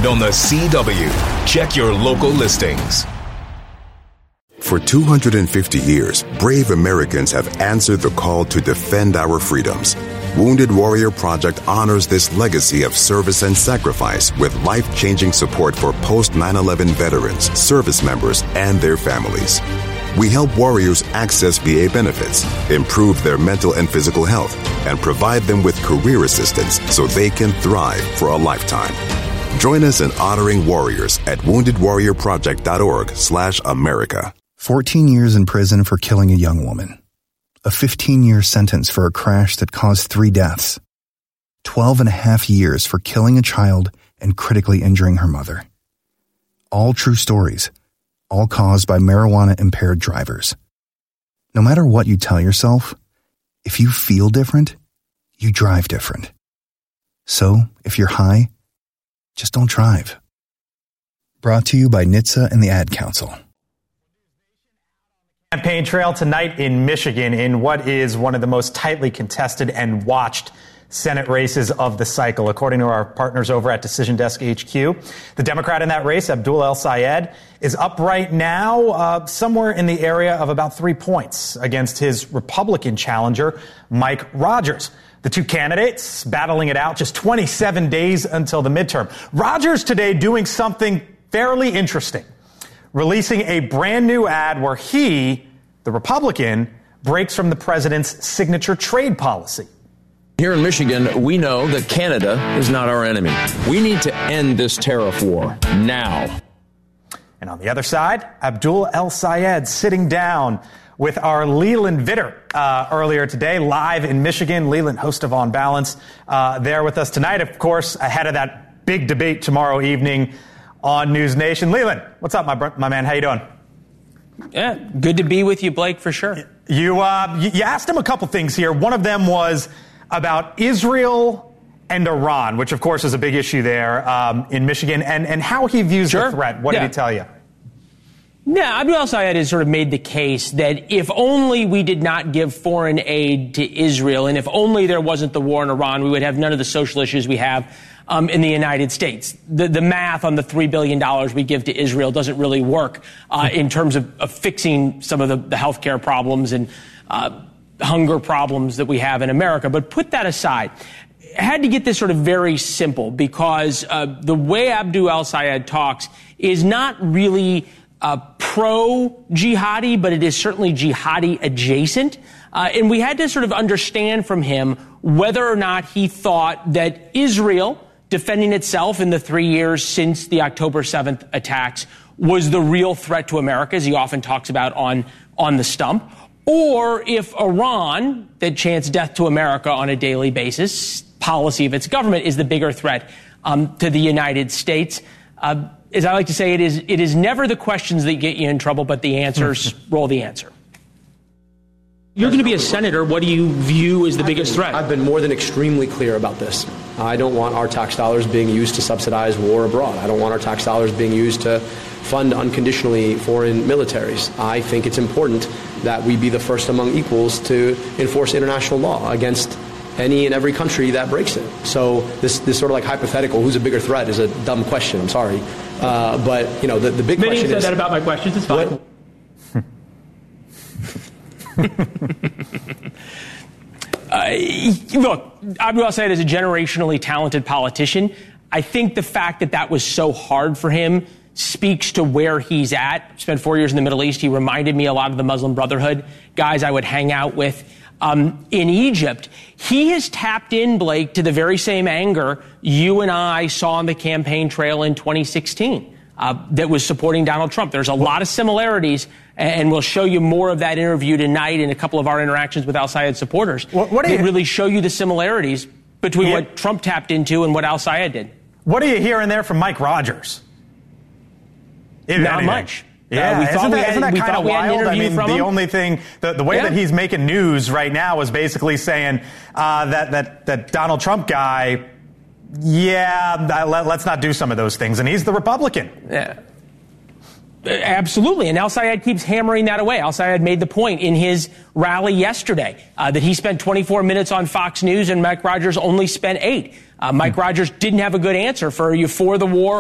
weekend on the CW. Check your local listings. For 250 years, brave Americans have answered the call to defend our freedoms. Wounded Warrior Project honors this legacy of service and sacrifice with life-changing support for post-9/11 veterans, service members, and their families. We help warriors access VA benefits, improve their mental and physical health, and provide them with career assistance so they can thrive for a lifetime. Join us in honoring warriors at woundedwarriorproject.org/America. 14 years in prison for killing a young woman. A 15-year sentence for a crash that caused 3 deaths. 12 and a half years for killing a child and critically injuring her mother. All true stories, all caused by marijuana-impaired drivers. No matter what you tell yourself, if you feel different, you drive different. So, if you're high, just don't drive. Brought to you by NHTSA and the Ad Council. Campaign trail tonight in Michigan in what is one of the most tightly contested and watched Senate races of the cycle, according to our partners over at Decision Desk HQ. The Democrat in that race, Abdul El-Sayed, is up right now somewhere in the area of about 3 points against his Republican challenger, Mike Rogers. The two candidates battling it out just 27 days until the midterm. Rogers today doing something fairly interesting, releasing a brand new ad where he, the Republican, breaks from the president's signature trade policy. Here in Michigan, we know that Canada is not our enemy. We need to end this tariff war now. And on the other side, Abdul El-Sayed sitting down with our Leland Vitter earlier today, live in Michigan. Leland, host of On Balance, there with us tonight, of course, ahead of that big debate tomorrow evening on News Nation. Leland, what's up, my man? How you doing? Yeah, good to be with you, Blake, for sure. You asked him a couple things here. One of them was about Israel and Iran, which, of course, is a big issue there in Michigan, and how he views the threat. What did he tell you? Yeah, Abdul El-Sayed has sort of made the case that if only we did not give foreign aid to Israel, and if only there wasn't the war in Iran, we would have none of the social issues we have in the United States. The math on the $3 billion we give to Israel doesn't really work in terms of fixing some of the healthcare problems and hunger problems that we have in America. But put that aside. I had to get this sort of very simple because the way Abdul El-Sayed talks is not really pro-jihadi, but it is certainly jihadi adjacent. And we had to sort of understand from him whether or not he thought that Israel defending itself in the 3 years since the October 7th attacks was the real threat to America, as he often talks about on the stump, or if Iran, that chants death to America on a daily basis, policy of its government, is the bigger threat to the United States. As I like to say, it is never the questions that get you in trouble, but the answers roll the answer. You're going to be a senator. What do you view as the biggest threat? I've been more than extremely clear about this. I don't want our tax dollars being used to subsidize war abroad. I don't want our tax dollars being used to fund unconditionally foreign militaries. I think it's important that we be the first among equals to enforce international law against any and every country that breaks it. So this sort of like hypothetical, who's a bigger threat, is a dumb question. I'm sorry. But, you know, the big question is... Many have said that about my questions. It's fine. Look, Abdul El-Sayed is a generationally talented politician. I think the fact that was so hard for him speaks to where he's at. Spent 4 years in the Middle East. He reminded me a lot of the Muslim Brotherhood guys I would hang out with in Egypt. He has tapped in, Blake, to the very same anger you and I saw on the campaign trail in 2016 that was supporting Donald Trump. There's a lot of similarities, and we'll show you more of that interview tonight in a couple of our interactions with El-Sayed supporters. What really show you the similarities between what Trump tapped into and what El-Sayed did. What are you hearing there from Mike Rogers? Not much. Yeah, isn't that kind of wild? I mean, the only thing, the way that he's making news right now is basically saying that Donald Trump guy, let's not do some of those things. And he's the Republican. Yeah. Absolutely. And El-Sayed keeps hammering that away. El-Sayed made the point in his rally yesterday that he spent 24 minutes on Fox News and Mike Rogers only spent 8. Mike Rogers didn't have a good answer for, are you for the war